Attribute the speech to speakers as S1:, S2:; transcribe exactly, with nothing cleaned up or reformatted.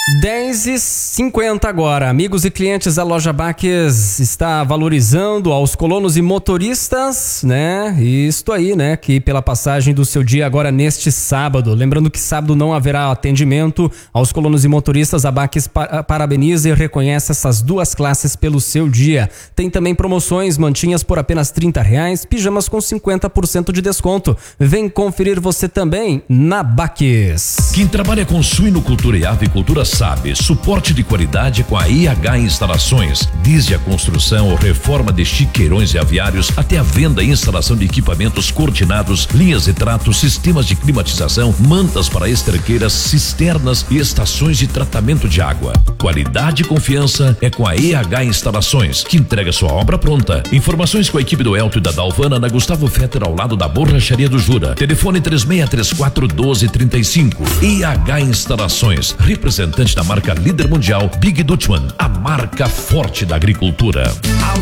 S1: dez e cinquenta agora. Amigos e clientes, a loja Baques está valorizando aos colonos e motoristas, né? Isto aí, né? Que pela passagem do seu dia agora neste sábado. Lembrando que sábado não haverá atendimento aos colonos e motoristas. A Baques parabeniza e reconhece essas duas classes pelo seu dia. Tem também promoções, mantinhas por apenas trinta reais, pijamas com cinquenta por cento de desconto. Vem conferir você também na Baques.
S2: Quem trabalha com suinocultura e avicultura sabe, suporte de qualidade com a I H Instalações, desde a construção ou reforma de chiqueirões e aviários até a venda e instalação de equipamentos cortinados, linhas de trato, sistemas de climatização, mantas para esterqueiras, cisternas e estações de tratamento de água. Qualidade e confiança é com a I H Instalações, que entrega sua obra pronta. Informações com a equipe do Elton e da Dalvana na Gustavo Fetter ao lado da Borracharia do Jura. Telefone três seis três quatro um dois três cinco. I H Instalações, representante da marca líder mundial Big Dutchman, a marca forte da agricultura.